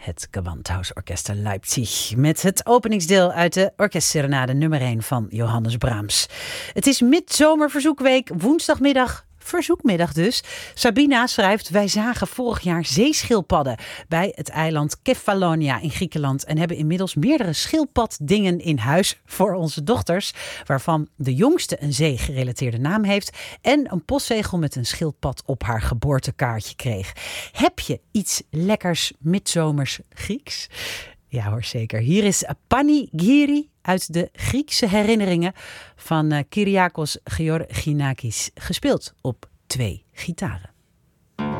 Het Gewandhausorkest Leipzig met het openingsdeel uit de orkestserenade nummer 1 van Johannes Brahms. Het is midzomerverzoekweek, woensdagmiddag, verzoekmiddag dus. Sabina schrijft: wij zagen vorig jaar zeeschildpadden bij het eiland Kefalonia in Griekenland en hebben inmiddels meerdere schildpaddingen in huis voor onze dochters, waarvan de jongste een zeegerelateerde naam heeft en een postzegel met een schildpad op haar geboortekaartje kreeg. Heb je iets lekkers midzomers Grieks? Ja hoor, zeker. Hier is Panigiri uit de Griekse herinneringen van Kyriakos Georginakis, gespeeld op 2 gitaren.